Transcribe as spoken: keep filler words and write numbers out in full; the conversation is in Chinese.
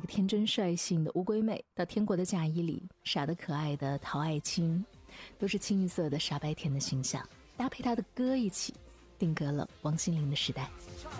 个天真率性的乌龟妹，到天国的嫁衣里傻得可爱的陶爱卿，都是清一色的傻白甜的形象，搭配她的歌一起定格了王心凌的时代。